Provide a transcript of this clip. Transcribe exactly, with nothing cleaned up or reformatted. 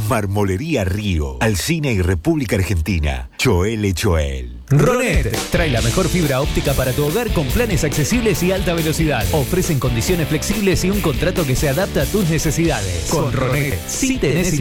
Marmolería Río, Alsina y República Argentina. Choel e Choel. Ronet trae la mejor fibra óptica para tu hogar con planes accesibles y alta velocidad. Ofrecen condiciones flexibles y un contrato que se adapta a tus necesidades. Con Ronet, si tenés